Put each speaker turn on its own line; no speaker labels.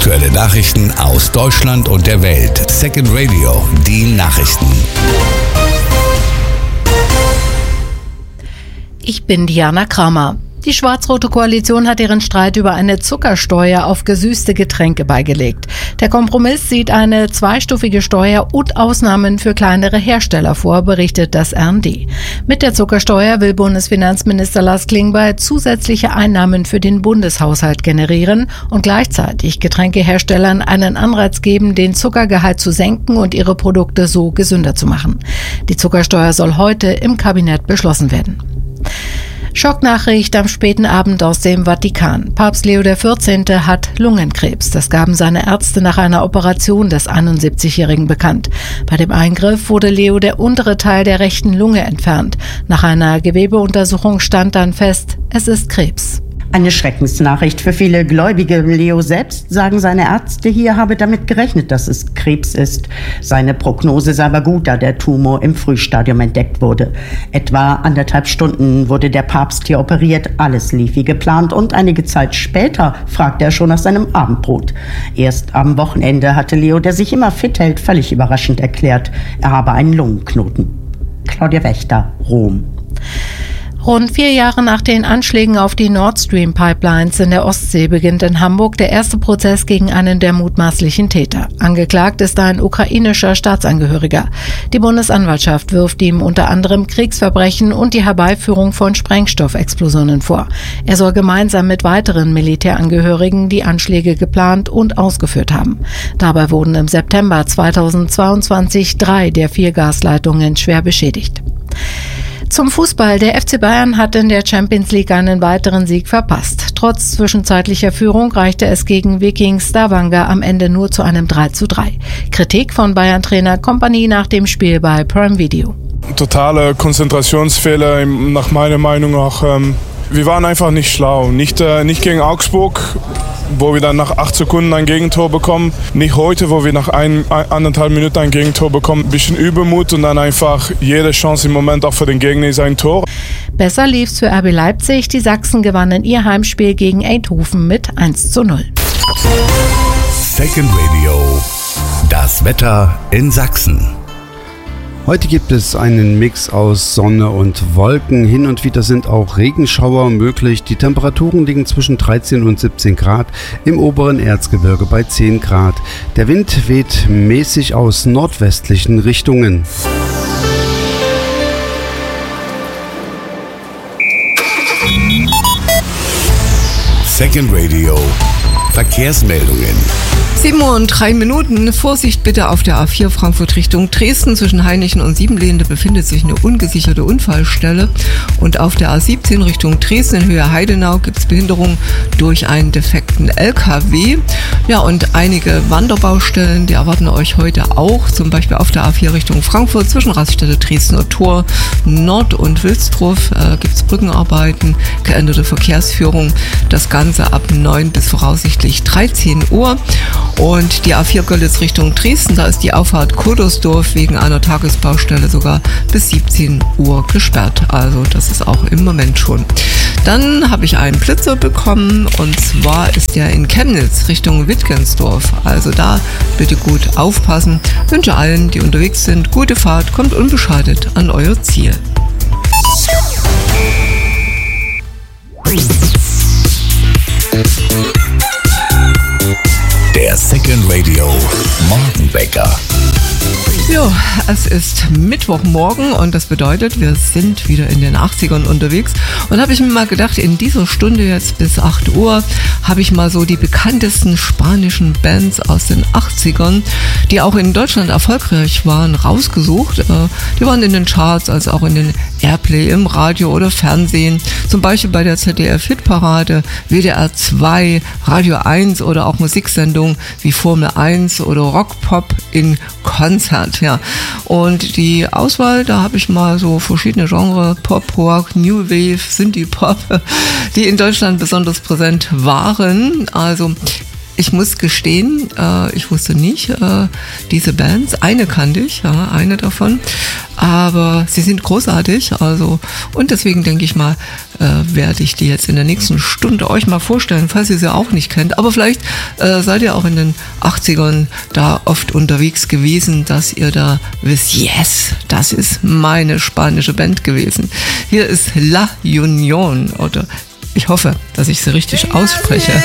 Aktuelle Nachrichten aus Deutschland und der Welt. Second Radio, die Nachrichten.
Ich bin Diana Kramer. Die schwarz-rote Koalition hat ihren Streit über eine Zuckersteuer auf gesüßte Getränke beigelegt. Der Kompromiss sieht eine zweistufige Steuer und Ausnahmen für kleinere Hersteller vor, berichtet das RND. Mit der Zuckersteuer will Bundesfinanzminister Lars Klingbeil zusätzliche Einnahmen für den Bundeshaushalt generieren und gleichzeitig Getränkeherstellern einen Anreiz geben, den Zuckergehalt zu senken und ihre Produkte so gesünder zu machen. Die Zuckersteuer soll heute im Kabinett beschlossen werden. Schocknachricht am späten Abend aus dem Vatikan. Papst Leo XIV. Hat Lungenkrebs. Das gaben seine Ärzte nach einer Operation des 71-Jährigen bekannt. Bei dem Eingriff wurde Leo der untere Teil der rechten Lunge entfernt. Nach einer Gewebeuntersuchung stand dann fest, es ist Krebs.
Eine Schreckensnachricht für viele Gläubige. Leo selbst, sagen seine Ärzte hier, habe damit gerechnet, dass es Krebs ist. Seine Prognose sei aber gut, da der Tumor im Frühstadium entdeckt wurde. Etwa 1,5 Stunden wurde der Papst hier operiert. Alles lief wie geplant und einige Zeit später fragte er schon nach seinem Abendbrot. Erst am Wochenende hatte Leo, der sich immer fit hält, völlig überraschend erklärt, er habe einen Lungenknoten. Claudia Wächter, Rom.
Rund 4 Jahre nach den Anschlägen auf die Nord Stream Pipelines in der Ostsee beginnt in Hamburg der erste Prozess gegen einen der mutmaßlichen Täter. Angeklagt ist ein ukrainischer Staatsangehöriger. Die Bundesanwaltschaft wirft ihm unter anderem Kriegsverbrechen und die Herbeiführung von Sprengstoffexplosionen vor. Er soll gemeinsam mit weiteren Militärangehörigen die Anschläge geplant und ausgeführt haben. Dabei wurden im September 2022 3 der 4 Gasleitungen schwer beschädigt. Zum Fußball. Der FC Bayern hat in der Champions League einen weiteren Sieg verpasst. Trotz zwischenzeitlicher Führung reichte es gegen Viking Stavanger am Ende nur zu einem 3:3. Kritik von Bayern-Trainer Kompany nach dem Spiel bei Prime Video.
Totale Konzentrationsfehler, nach meiner Meinung auch. Wir waren einfach nicht schlau. Nicht gegen Augsburg, wo wir dann nach 8 Sekunden ein Gegentor bekommen. Nicht heute, wo wir nach 1,5 Minuten ein Gegentor bekommen. Ein bisschen Übermut und dann einfach jede Chance im Moment auch für den Gegner ist ein Tor.
Besser lief's für RB Leipzig. Die Sachsen gewannen ihr Heimspiel gegen Eindhoven mit 1:0.
Second Radio. Das Wetter in Sachsen.
Heute gibt es einen Mix aus Sonne und Wolken. Hin und wieder sind auch Regenschauer möglich. Die Temperaturen liegen zwischen 13 und 17 Grad, im oberen Erzgebirge bei 10 Grad. Der Wind weht mäßig aus nordwestlichen Richtungen.
Second Radio. Verkehrsmeldungen.
7:03 Uhr. Vorsicht bitte auf der A4 Frankfurt Richtung Dresden. Zwischen Hainichen und Siebenlehende befindet sich eine ungesicherte Unfallstelle. Und auf der A17 Richtung Dresden in Höhe Heidenau gibt es Behinderung durch einen defekten LKW. Ja, und einige Wanderbaustellen, die erwarten euch heute auch. Zum Beispiel auf der A4 Richtung Frankfurt zwischen Raststätte Dresdner Tor Nord und Wilsdruf gibt es Brückenarbeiten, geänderte Verkehrsführung. Das Ganze ab 9 bis voraussichtlich 13 Uhr. Und die A4 Görlitz Richtung Dresden, da ist die Auffahrt Kodersdorf wegen einer Tagesbaustelle sogar bis 17 Uhr gesperrt. Also das ist auch im Moment schon. Dann habe ich einen Blitzer bekommen und zwar ist der in Chemnitz Richtung Wittgensdorf. Also da bitte gut aufpassen. Ich wünsche allen, die unterwegs sind, gute Fahrt, kommt unbeschadet an euer Ziel.
Der Second Radio Morgenwecker.
Ja, es ist Mittwochmorgen und das bedeutet, wir sind wieder in den 80ern unterwegs. Und habe ich mir mal gedacht, in dieser Stunde jetzt bis 8 Uhr habe ich mal so die bekanntesten spanischen Bands aus den 80ern, die auch in Deutschland erfolgreich waren, rausgesucht. Die waren in den Charts, also auch in den Airplay im Radio oder Fernsehen. Zum Beispiel bei der ZDF-Hitparade, WDR 2, Radio 1 oder auch Musiksendungen wie Formel 1 oder Rockpop in Konzert. Ja. Und die Auswahl, da habe ich mal so verschiedene Genres, Pop, Rock, New Wave, Synthie-Pop, die in Deutschland besonders präsent waren. Also Ich muss gestehen, ich wusste nicht, diese Bands, eine kannte ich, ja, eine davon, aber sie sind großartig, also, und deswegen denke ich mal, werde ich die jetzt in der nächsten Stunde euch mal vorstellen, falls ihr sie auch nicht kennt, aber vielleicht seid ihr auch in den 80ern da oft unterwegs gewesen, dass ihr da wisst, yes, das ist meine spanische Band gewesen. Hier ist La Unión, oder ich hoffe, dass ich sie richtig ausspreche.